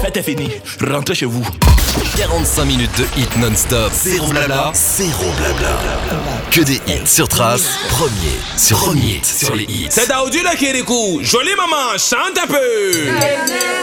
Faites est fini, rentrez chez vous. 45 minutes de hit non-stop. Zéro blabla, zéro blabla. Que des hits sur Trace, premier sur les hits. C'est Daoudi la Kirikou, jolie maman, chante un peu.